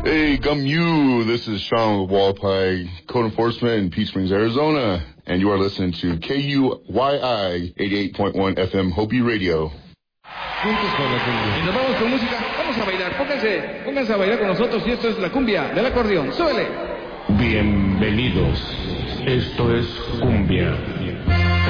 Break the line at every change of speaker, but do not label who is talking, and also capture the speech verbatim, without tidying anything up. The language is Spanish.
Hey, gum you. This is Sean with Walpie Code Enforcement in Peach Springs, Arizona. And you are listening to K U Y I eighty-eight point one F M Hopi Radio.
Juntos con la cumbia. Y nos vamos con música. Vamos a bailar. Pónganse, pónganse a bailar con nosotros. Y esto es la cumbia del acordeón. ¡Súbele!
Bienvenidos. Esto es cumbia.